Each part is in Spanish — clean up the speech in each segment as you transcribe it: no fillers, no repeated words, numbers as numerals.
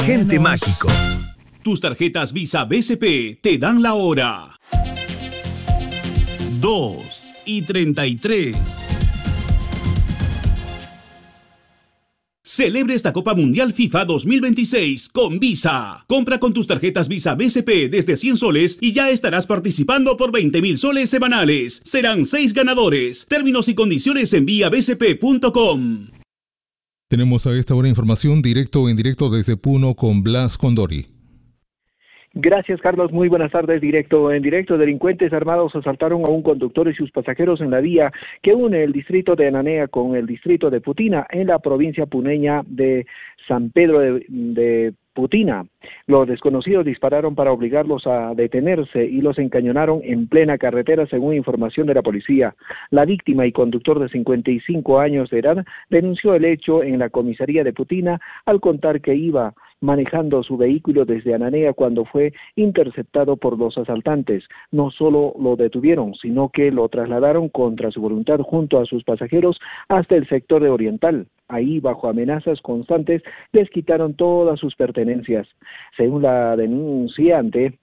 Gente Mágico. Tus tarjetas Visa BCP te dan la hora. 2:33. Celebre esta Copa Mundial FIFA 2026 con Visa. Compra con tus tarjetas Visa BCP desde 100 soles y ya estarás participando por 20.000 soles semanales. Serán 6 ganadores. Términos y condiciones en viabcp.com. Tenemos a esta hora información directo o indirecto desde Puno con Blas Condori. Gracias, Carlos. Muy buenas tardes. Directo en directo. Delincuentes armados asaltaron a un conductor y sus pasajeros en la vía que une el distrito de Ananea con el distrito de Putina en la provincia puneña de San Pedro de Putina. Los desconocidos dispararon para obligarlos a detenerse y los encañonaron en plena carretera, según información de la policía. La víctima y conductor de 55 años de edad denunció el hecho en la comisaría de Putina al contar que iba manejando su vehículo desde Ananea cuando fue interceptado por los asaltantes. No solo lo detuvieron, sino que lo trasladaron contra su voluntad junto a sus pasajeros hasta el sector de Oriental. Ahí, bajo amenazas constantes, les quitaron todas sus pertenencias. Según la denunciante,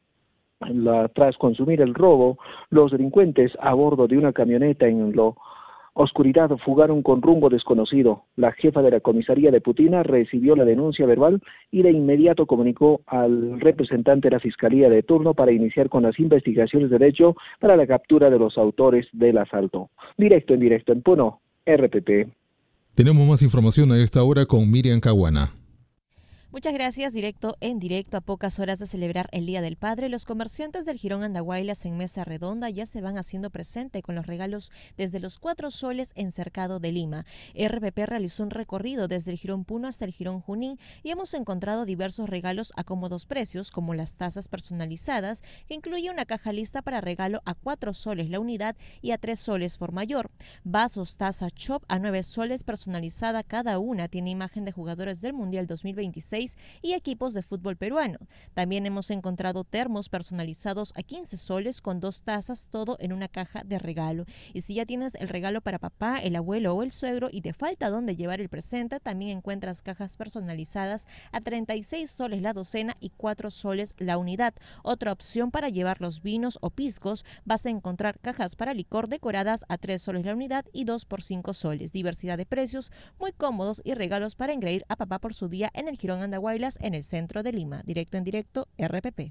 tras consumir el robo, los delincuentes a bordo de una camioneta en la oscuridad fugaron con rumbo desconocido. La jefa de la comisaría de Putina recibió la denuncia verbal y de inmediato comunicó al representante de la fiscalía de turno para iniciar con las investigaciones de hecho para la captura de los autores del asalto. Directo en Puno, RPP. Tenemos más información a esta hora con Miriam Caguana. Muchas gracias. Directo en directo. A pocas horas de celebrar el Día del Padre, los comerciantes del Jirón Andahuaylas en Mesa Redonda ya se van haciendo presente con los regalos desde los 4 soles en Cercado de Lima. RPP realizó un recorrido desde el Jirón Puno hasta el Jirón Junín y hemos encontrado diversos regalos a cómodos precios, como las tazas personalizadas, que incluye una caja lista para regalo a 4 soles la unidad y a 3 soles por mayor. Vasos taza Chop a 9 soles personalizada cada una. Tiene imagen de jugadores del Mundial 2026 y equipos de fútbol peruano. También hemos encontrado termos personalizados a 15 soles con 2 tazas, todo en una caja de regalo. Y si ya tienes el regalo para papá, el abuelo o el suegro y te falta dónde llevar el presente, también encuentras cajas personalizadas a 36 soles la docena y 4 soles la unidad. Otra opción para llevar los vinos o piscos, vas a encontrar cajas para licor decoradas a 3 soles la unidad y 2 por 5 soles. Diversidad de precios, muy cómodos y regalos para engreír a papá por su día en el Jirón Andahuaylas en el centro de Lima. Directo en directo, RPP.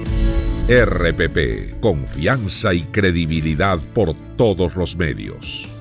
RPP, confianza y credibilidad por todos los medios.